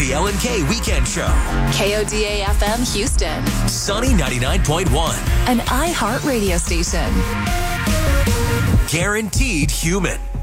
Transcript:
the L&K Weekend Show. KODA FM Houston. Sunny 99.1. An iHeart radio station. Guaranteed human.